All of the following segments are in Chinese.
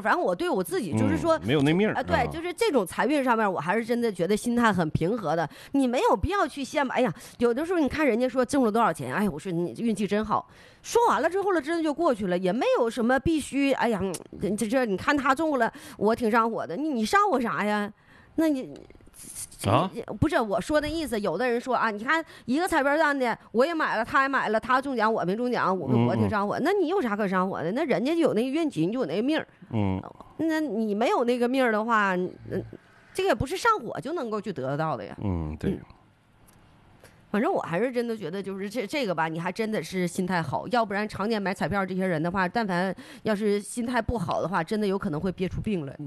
反正我对我自己就是说， 没有那命对，就是这种财运上面，我还是真的觉得心态很平和的。你没有必要去羡慕。哎呀，有的时候你看人家说挣了多少钱，哎，我说你运气真好。说完了之后了，真的就过去了，也没有什么必须。哎呀，这你看他中了，我挺上火的，你上我啥呀？那你。不是我说的意思，有的人说啊，你看一个彩票单的，我也买了，他也买了，他中奖我没中奖，我挺上火，那你有啥可上火的？那人家就有那个运气，你就有那个命那你没有那个命的话，这个也不是上火就能够去得到的呀。 对。 反正我还是真的觉得，就是这个吧，你还真的是心态好，要不然常年买彩票这些人的话，但凡要是心态不好的话，真的有可能会憋出病来。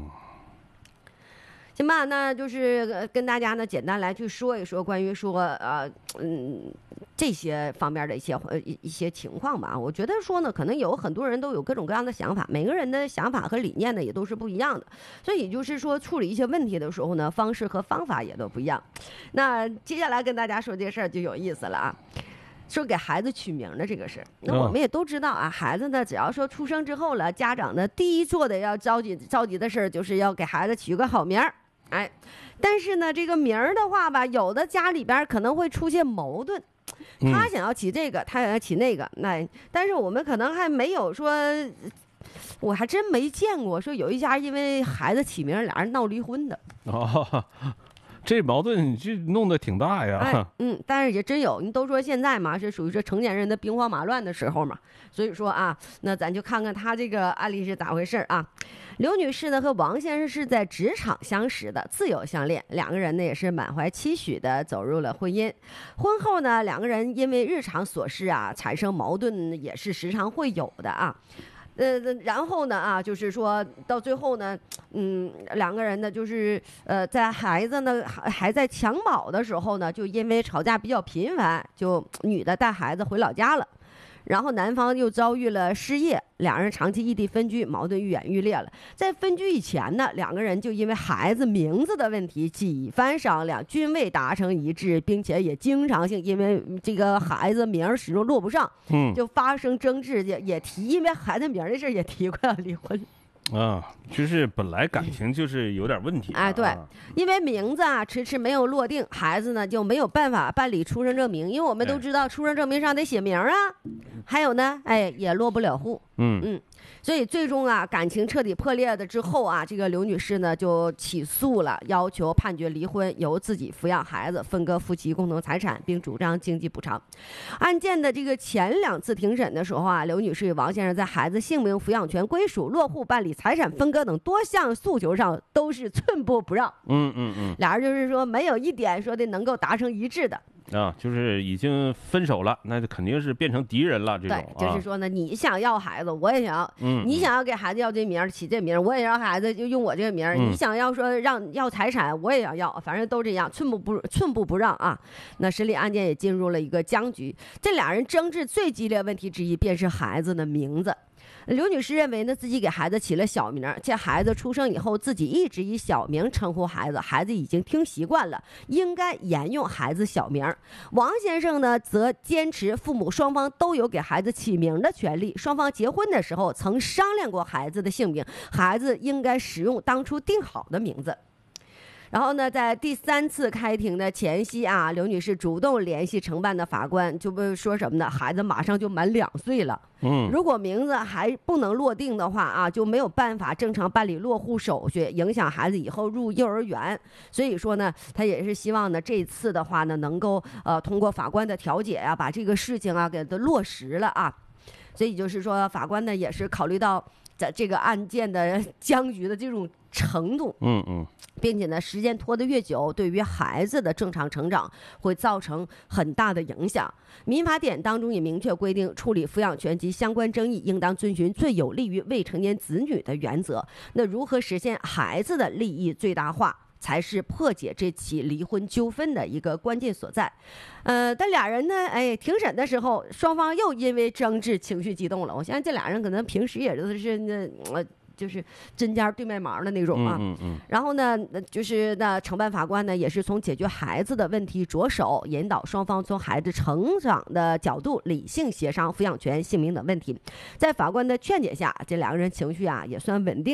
行吧，那就是跟大家呢简单来去说一说关于说这些方面的一些情况吧。我觉得说呢，可能有很多人都有各种各样的想法，每个人的想法和理念呢也都是不一样的，所以就是说处理一些问题的时候呢，方式和方法也都不一样。那接下来跟大家说这事儿就有意思了啊。说给孩子取名的这个事，那我们也都知道啊，孩子呢，只要说出生之后了，家长呢第一做的要着急的事儿，就是要给孩子取个好名儿。哎，但是呢，这个名儿的话吧，有的家里边可能会出现矛盾，他想要起这个，他想要起那个，但是我们可能还没有说，我还真没见过说有一家因为孩子起名俩人闹离婚的。 这矛盾就弄得挺大呀。 但是也真有，你都说现在嘛是属于这成年人的兵荒马乱的时候嘛，所以说啊，那咱就看看他这个案例是咋回事啊。刘女士呢和王先生是在职场相识的，自由相恋，两个人呢也是满怀期许的走入了婚姻。婚后呢，两个人因为日常琐事啊产生矛盾也是时常会有的啊。然后呢啊，就是说到最后呢，两个人呢就是在孩子呢还在襁褓的时候呢，就因为吵架比较频繁，就女的带孩子回老家了。然后男方又遭遇了失业，两人长期异地分居，矛盾愈演愈烈了。在分居以前呢，两个人就因为孩子名字的问题几番商量，均未达成一致，并且也经常性因为这个孩子名始终落不上，就发生争执，也提因为孩子名的事也提过要离婚。 就是本来感情就是有点问题对，因为名字迟迟没有落定，孩子呢就没有办法办理出生证明，因为我们都知道出生证明上得写名啊，还有呢也落不了户。所以最终感情彻底破裂的之后这个刘女士呢就起诉了，要求判决离婚，由自己抚养孩子，分割夫妻共同财产，并主张经济补偿。案件的这个前2次庭审的时候刘女士与王先生在孩子姓名、抚养权归属、落户、办理财产分割等多项诉求上都是寸步不让。俩人就是说没有一点说的能够达成一致的。 就是已经分手了，那就肯定是变成敌人了。这种对，就是说呢，你想要孩子，我也想要。你想要给孩子要这名起这名，我也让孩子就用我这个名。你想要说要财产，我也要，反正都这样，寸步不让啊。那审理案件也进入了一个僵局。这俩人争执最激烈问题之一便是孩子的名字。刘女士认为呢，自己给孩子起了小名，这孩子出生以后，自己一直以小名称呼孩子，孩子已经听习惯了，应该沿用孩子小名。王先生呢，则坚持父母双方都有给孩子起名的权利，双方结婚的时候曾商量过孩子的姓名，孩子应该使用当初定好的名字。然后呢，在第3次开庭的前夕刘女士主动联系承办的法官，就说什么呢？孩子马上就满2岁了，如果名字还不能落定的话就没有办法正常办理落户手续，影响孩子以后入幼儿园。所以说呢，他也是希望呢，这次的话呢，能够通过法官的调解把这个事情给它落实了所以就是说，法官呢也是考虑到在这个案件的僵局的这种程度，并且呢，时间拖得越久，对于孩子的正常成长会造成很大的影响。民法典当中也明确规定，处理抚养权及相关争议，应当遵循最有利于未成年子女的原则。那如何实现孩子的利益最大化，才是破解这起离婚纠纷的一个关键所在。但俩人呢，庭审的时候，双方又因为争执情绪激动了。我相信这俩人可能平时也都是就是针尖对麦芒的那种然后呢，就是那承办法官呢，也是从解决孩子的问题着手，引导双方从孩子成长的角度理性协商抚养权、姓名等问题。在法官的劝解下，这两个人情绪也算稳定。